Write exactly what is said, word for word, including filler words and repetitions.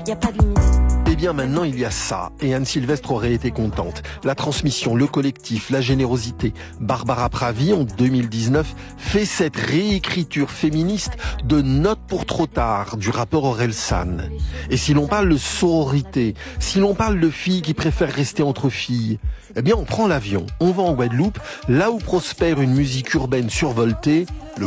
y a pas de limite. Eh bien maintenant il y a ça, et Anne Sylvestre aurait été contente. La transmission, le collectif, la générosité. Barbara Pravi, en deux mille dix-neuf, fait cette réécriture féministe de Note pour trop tard du rappeur Orelsan. Et si l'on parle de sororité, si l'on parle de filles qui préfèrent rester entre filles, eh bien on prend l'avion, on va en Guadeloupe, là où prospère une musique urbaine survoltée, le